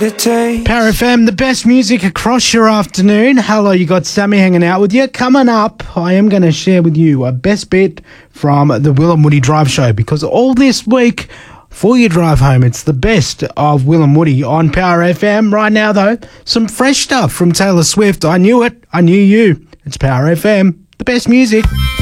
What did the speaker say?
Power FM, the best music across your afternoon. Hello, you got Sammy hanging out with you. Coming up, I am going to share with you a best bit from the Will and Woody Drive Show, because all this week, for your drive home, it's the best of Will and Woody on Power FM. Right now, though, some fresh stuff from Taylor Swift. I knew it. I knew you. It's Power FM, the best music.